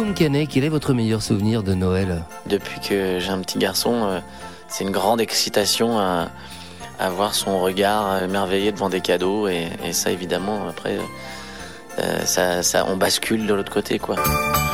Kevin Canet, quel est votre meilleur souvenir de Noël ? Depuis que j'ai un petit garçon, c'est une grande excitation à voir son regard émerveillé devant des cadeaux et ça évidemment après on bascule de l'autre côté quoi.